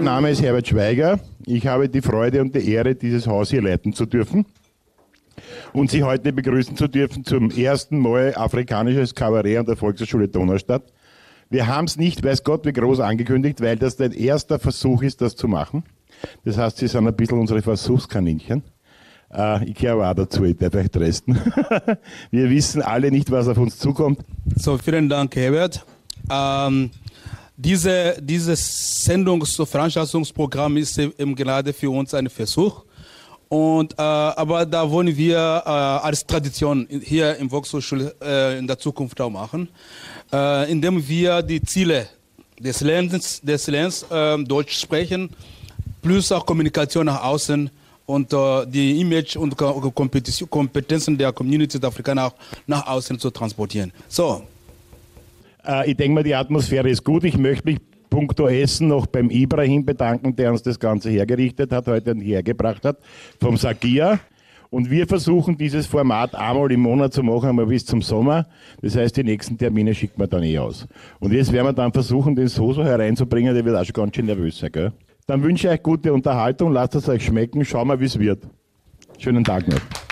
Name ist Herbert Schweiger. Ich habe die Freude und die Ehre, dieses Haus hier leiten zu dürfen und Sie heute begrüßen zu dürfen zum ersten Mal afrikanisches Kabarett an der Volkshochschule Donaustadt. Wir haben es nicht, weiß Gott, wie groß angekündigt, weil das der erste Versuch ist, das zu machen. Das heißt, Sie sind ein bisschen unsere Versuchskaninchen. Ich gehöre aber auch dazu, ich darf euch trösten. Wir wissen alle nicht, was auf uns zukommt. So, vielen Dank, Herbert. Dieses Veranstaltungsprogramm ist eben gerade für uns ein Versuch. Aber da wollen wir als Tradition hier im Volkshochschule in der Zukunft auch machen, indem wir die Ziele des Lernens Deutsch sprechen, plus auch Kommunikation nach außen und die Image und Kompetenzen der Community der Afrikaner auch nach außen zu transportieren. So. Ich denke mal, die Atmosphäre ist gut. Ich möchte mich punkto Essen noch beim Ibrahim bedanken, der uns das Ganze hergerichtet hat, heute hergebracht hat, vom Sagia. Und wir versuchen, dieses Format einmal im Monat zu machen, einmal bis zum Sommer. Das heißt, die nächsten Termine schicken wir dann aus. Und jetzt werden wir dann versuchen, den so hereinzubringen, der wird auch schon ganz schön nervös sein, gell? Dann wünsche ich euch gute Unterhaltung, lasst es euch schmecken, schauen wir, wie es wird. Schönen Tag noch.